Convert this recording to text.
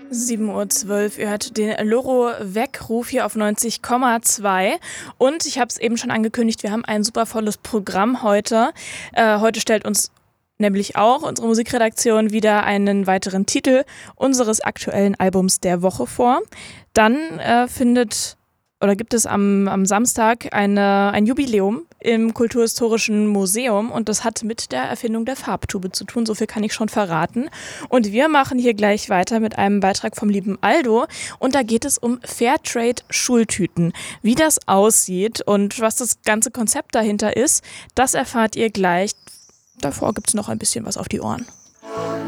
7:12 Uhr, ihr hört den Loro-Weckruf hier auf 90,2 und ich habe es eben schon angekündigt, wir haben ein super volles Programm heute. Heute stellt uns nämlich auch unsere Musikredaktion wieder einen weiteren Titel unseres aktuellen Albums der Woche vor. Dann gibt es am Samstag ein Jubiläum im Kulturhistorischen Museum und das hat mit der Erfindung der Farbtube zu tun, so viel kann ich schon verraten. Und wir machen hier gleich weiter mit einem Beitrag vom lieben Aldo und da geht es um Fairtrade-Schultüten. Wie das aussieht und was das ganze Konzept dahinter ist, das erfahrt ihr gleich. Davor gibt es noch ein bisschen was auf die Ohren.